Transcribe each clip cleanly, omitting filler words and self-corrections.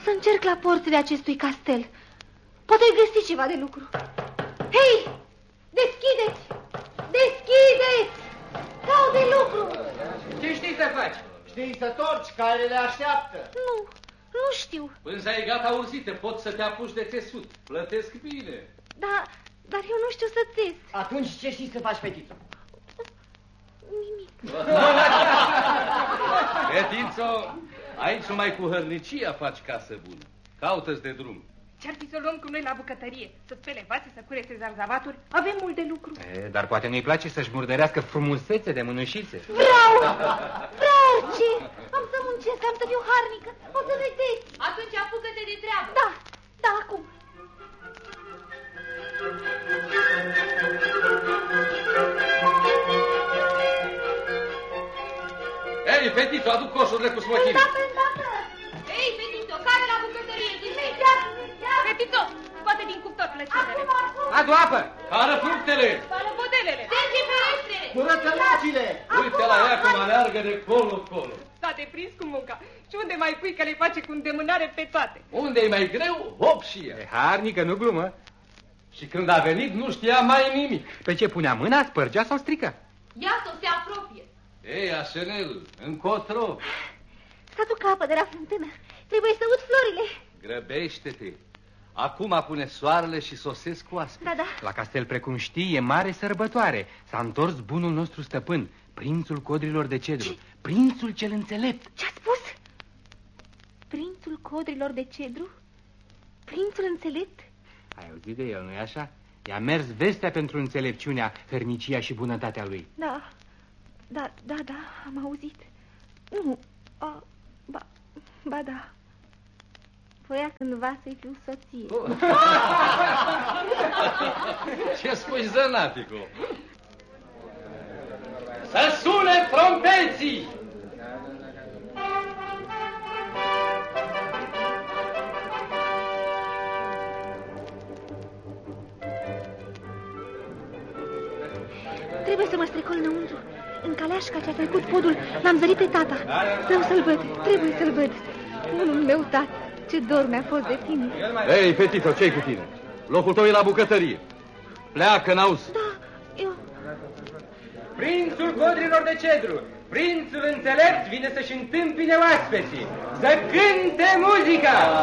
să încerc la porțile acestui castel. Poate găsi ceva de lucru. Hei! Deschideți! Deschideți! Caut de lucru! Ce știi să faci? Știi să torci, care le așteaptă. Nu știu. Pânza e gata urzită, poți să te apuci de țesut. Plătesc bine. Dar eu nu știu să țes. Atunci ce știi să faci, fetiță? Nimic. Fetițo, aici numai cu hărnicia faci casă bună. Caută-ți de drum. Ce-ar fi să luăm cu noi la bucătărie? Să spele vase, să curețe zarzavaturi? Avem mult de lucru. Dar poate nu-i place să-și murdărească frumusețe de mânușițe. Vreau orice. Am să muncesc, am să fiu harnică. O să vedeți. Atunci apucă-te de treabă. Da, acum. Ei, fetițo, aduc coșurile cu smochine. Ei, fetițo, care la bucătărie? Fetițo, scoate din cuptor plăcinele. Adu apă! Cară fructele! Spală modelele. Sterge ferestrele. Curăță lacile! Uite la ea cum aleargă de colo-colo. S-a deprins cu munca. Și unde mai pui că le face cu îndemânare pe toate? Unde e mai greu, hop și ea. E harnică, nu glumă. Și când a venit, nu știa mai nimic. Pe ce punea mâna, spărgea sau strică? Iată, se apropie. Ei, Așenel, încotro. Să aduc apă de la fântână. Trebuie să ud florile. Grăbește-te. Acum pune soarele și sosesc cu aspe. Da. La castel, precum știi, e mare sărbătoare. S-a întors bunul nostru stăpân, prințul codrilor de cedru. Prințul cel înțelept. Ce-a spus? Prințul codrilor de cedru? Prințul înțelept? Ai auzit de el, nu-i așa? I-a mers vestea pentru înțelepciunea, hărnicia și bunătatea lui. Da, am auzit. Nu, ba da. Voia cândva să-i fiu soție. Ce spui, zănatico? Să sune trompeții! Trebuie să mă strecol înăuntru. În caleașca ce-a trecut podul, l-am zărit pe tata. Vreau să-l văd, trebuie să-l văd. Bunul meu, tată, ce dor mi-a fost de tine. Ei, fetiță, ce-i cu tine? Locul tău e la bucătărie. Pleacă, n-auzi. Da, eu... Prințul codrilor de cedru, prințul înțelept vine să-și întâmpine oaspeții. Să cânte muzica!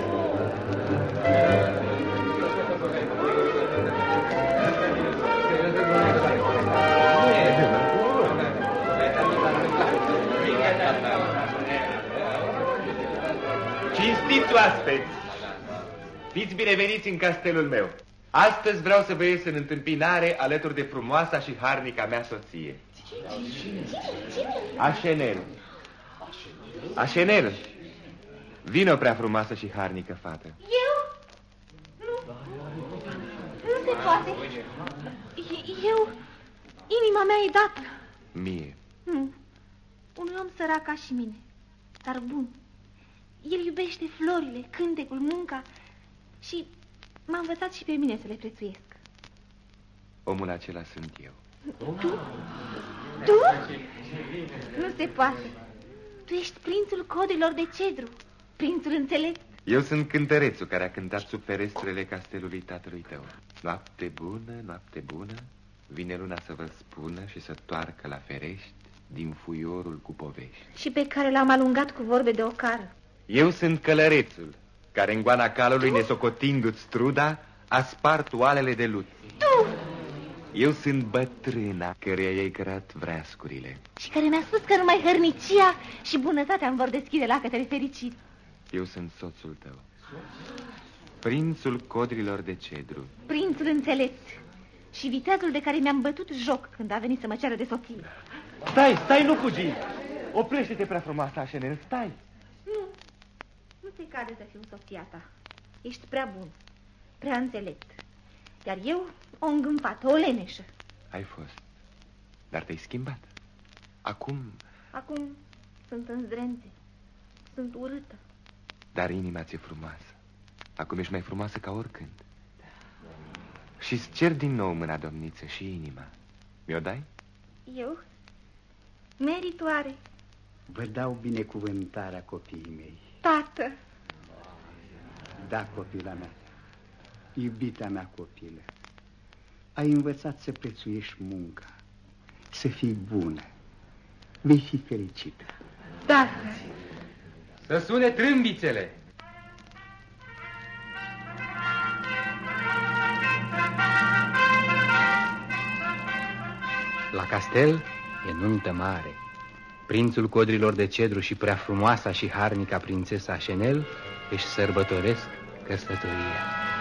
Cinstiți oaspeți, fiți bineveniți în castelul meu. Astăzi vreau să vă ies în întâmpinare alături de frumoasa și harnica mea soție. Așenel. Așenel, vino, prea frumoasă și harnică fată. Eu? Nu se poate. Eu... Inima mea e dată. Mie. Nu. Unui om sărac ca și mine, dar bun. El iubește florile, cântecul, munca și m-a învățat și pe mine să le prețuiesc. Omul acela sunt eu. Tu? Tu? Nu se poate. Tu ești prințul codrilor de cedru, prințul înțelept. Eu sunt cântărețul care a cântat sub ferestrele castelului tatălui tău. Noapte bună, vine luna să vă spună și să toarcă la ferești din fuiorul cu povești. Și pe care l-am alungat cu vorbe de ocară. Eu sunt călărețul care în goana calului, nesocotindu-ți truda, a spart oalele de lut. Tu! Eu sunt bătrâna căreia i-ai cărat vreascurile. Și care mi-a spus că numai hărnicia și bunătatea îmi vor deschide lacătele fericit. Eu sunt soțul tău, prințul codrilor de cedru. Prințul înțelept și viteazul de care mi-am bătut joc când a venit să mă ceară de soție. Stai, nu fugi! Oprește-te, prea frumoasă, Așenel, stai! Nu te cade să fiu soția ta. Ești prea bun, prea înțelept. Iar eu, o îngâmpată, o leneșă. Ai fost, dar te-ai schimbat. Acum sunt îndrente, sunt urâtă. Dar inima ți-e frumoasă. Acum ești mai frumoasă ca oricând. Și-ți cer din nou mâna, domniță, și inima. Mi-o dai? Eu? Meritoare. Vă dau binecuvântarea, copiii mei. Tată! Da, copila mea, iubita mea copilă, ai învățat să prețuiești munca, să fii bună, vei fi fericită. Da. Să sune trâmbițele! La castel e nuntă mare. Prințul codrilor de cedru și prea frumoasa și harnica prințesa Chanel își sărbătoresc căsătoria.